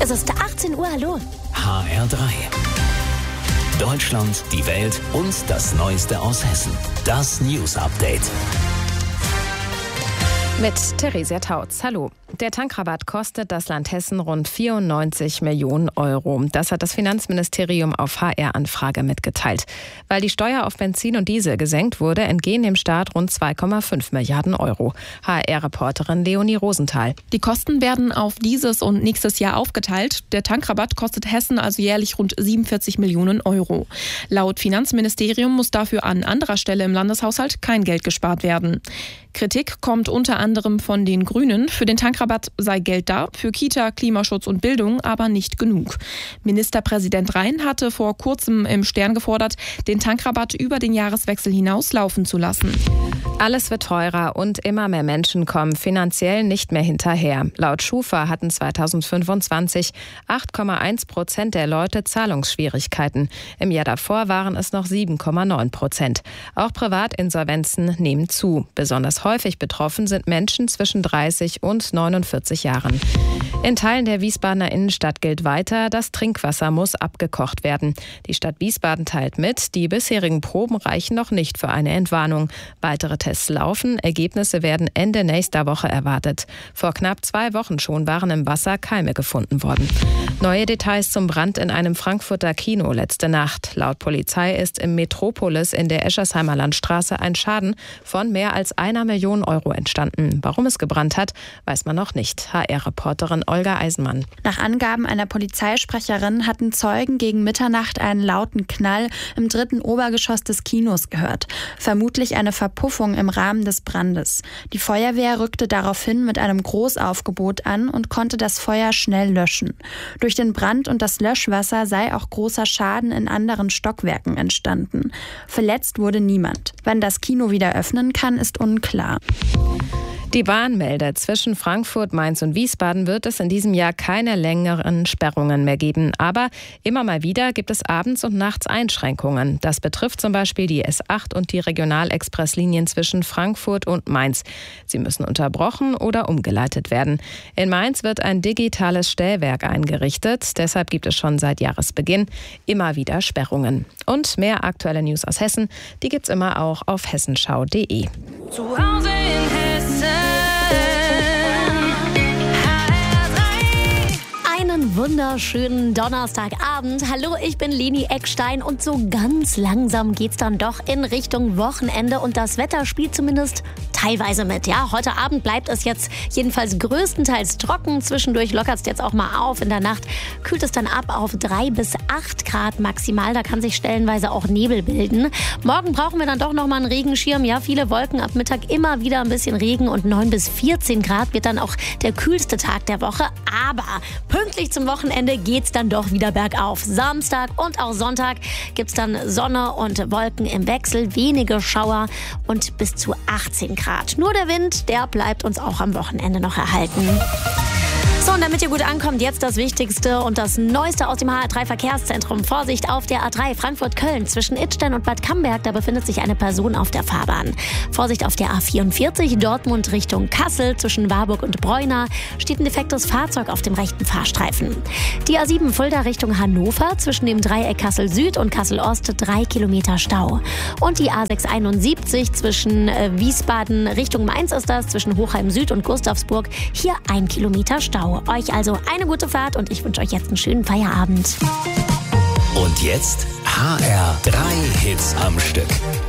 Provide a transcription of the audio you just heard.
Es ist 18 Uhr, hallo. HR3. Deutschland, die Welt und das Neueste aus Hessen. Das News Update. Mit Theresia Tautz. Hallo. Der Tankrabatt kostet das Land Hessen rund 94 Millionen Euro. Das hat das Finanzministerium auf HR-Anfrage mitgeteilt. Weil die Steuer auf Benzin und Diesel gesenkt wurde, entgehen dem Staat rund 2,5 Milliarden Euro. HR-Reporterin Leonie Rosenthal. Die Kosten werden auf dieses und nächstes Jahr aufgeteilt. Der Tankrabatt kostet Hessen also jährlich rund 47 Millionen Euro. Laut Finanzministerium muss dafür an anderer Stelle im Landeshaushalt kein Geld gespart werden. Kritik kommt unter anderem von den Grünen. Für den Tankrabatt sei Geld da, für Kita, Klimaschutz und Bildung aber nicht genug. Ministerpräsident Rhein hatte vor kurzem im Stern gefordert, den Tankrabatt über den Jahreswechsel hinaus laufen zu lassen. Alles wird teurer und immer mehr Menschen kommen finanziell nicht mehr hinterher. Laut Schufa hatten 2025 8,1% der Leute Zahlungsschwierigkeiten. Im Jahr davor waren es noch 7,9%. Auch Privatinsolvenzen nehmen zu. Besonders häufig betroffen sind Menschen zwischen 30 und 49 Jahren. In Teilen der Wiesbadener Innenstadt gilt weiter, das Trinkwasser muss abgekocht werden. Die Stadt Wiesbaden teilt mit, die bisherigen Proben reichen noch nicht für eine Entwarnung. Weitere Tests laufen, Ergebnisse werden Ende nächster Woche erwartet. Vor knapp 2 Wochen schon waren im Wasser Keime gefunden worden. Neue Details zum Brand in einem Frankfurter Kino letzte Nacht. Laut Polizei ist im Metropolis in der Eschersheimer Landstraße ein Schaden von mehr als 1 Million Euro entstanden. Warum es gebrannt hat, weiß man noch nicht. HR-Reporterin Olga Eisenmann. Nach Angaben einer Polizeisprecherin hatten Zeugen gegen Mitternacht einen lauten Knall im 3. Obergeschoss des Kinos gehört. Vermutlich eine Verpuffung im Rahmen des Brandes. Die Feuerwehr rückte daraufhin mit einem Großaufgebot an und konnte das Feuer schnell löschen. Durch den Brand und das Löschwasser sei auch großer Schaden in anderen Stockwerken entstanden. Verletzt wurde niemand. Wann das Kino wieder öffnen kann, ist unklar. Die Bahn meldet, zwischen Frankfurt, Mainz und Wiesbaden wird es in diesem Jahr keine längeren Sperrungen mehr geben. Aber immer mal wieder gibt es abends und nachts Einschränkungen. Das betrifft zum Beispiel die S8 und die Regionalexpresslinien zwischen Frankfurt und Mainz. Sie müssen unterbrochen oder umgeleitet werden. In Mainz wird ein digitales Stellwerk eingerichtet. Deshalb gibt es schon seit Jahresbeginn immer wieder Sperrungen. Und mehr aktuelle News aus Hessen, die gibt's immer auch auf hessenschau.de. Zu Hause in Hessen. Einen wunderschönen Donnerstagabend. Hallo, ich bin Leni Eckstein und so ganz langsam geht's dann doch in Richtung Wochenende und das Wetter spielt zumindest teilweise mit. Ja, heute Abend bleibt es jetzt jedenfalls größtenteils trocken. Zwischendurch lockert es jetzt auch mal auf. In der Nacht kühlt es dann ab auf 3 bis 8 Grad maximal. Da kann sich stellenweise auch Nebel bilden. Morgen brauchen wir dann doch noch mal einen Regenschirm. Ja, viele Wolken, ab Mittag immer wieder ein bisschen Regen und 9 bis 14 Grad wird dann auch der kühlste Tag der Woche. Aber pünktlich zum Wochenende geht's dann doch wieder bergauf. Samstag und auch Sonntag gibt's dann Sonne und Wolken im Wechsel, wenige Schauer und bis zu 18 Grad. Nur der Wind, der bleibt uns auch am Wochenende noch erhalten. So, und damit ihr gut ankommt, jetzt das Wichtigste und das Neueste aus dem HR3-Verkehrszentrum. Vorsicht auf der A3 Frankfurt-Köln zwischen Idstein und Bad Camberg. Da befindet sich eine Person auf der Fahrbahn. Vorsicht auf der A44 Dortmund Richtung Kassel zwischen Warburg und Breuna. Steht ein defektes Fahrzeug auf dem rechten Fahrstreifen. Die A7 Fulda Richtung Hannover zwischen dem Dreieck Kassel Süd und Kassel Ost 3 Kilometer Stau. Und die A671 zwischen Wiesbaden Richtung Mainz ist das, zwischen Hochheim Süd und Gustavsburg. Hier 1 Kilometer Stau. Euch also eine gute Fahrt und ich wünsche euch jetzt einen schönen Feierabend. Und jetzt HR3 Hits am Stück.